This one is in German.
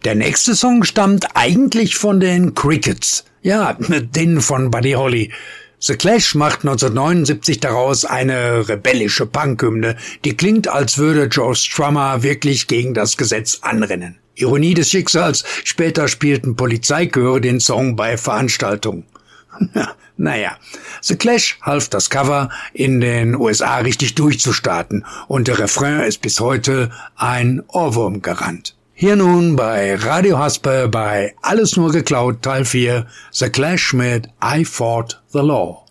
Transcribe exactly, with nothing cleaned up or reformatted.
Der nächste Song stammt eigentlich von den Crickets. Ja, den von Buddy Holly. The Clash macht neunzehnhundertneunundsiebzig daraus eine rebellische Punkhymne, die klingt, als würde Joe Strummer wirklich gegen das Gesetz anrennen. Ironie des Schicksals, später spielten Polizeichöre den Song bei Veranstaltungen. Naja, The Clash half das Cover in den U S A richtig durchzustarten und der Refrain ist bis heute ein Ohrwurmgarant. Hier nun bei Radio Haspe bei Alles nur geklaut Teil vier, The Clash mit I Fought the Law.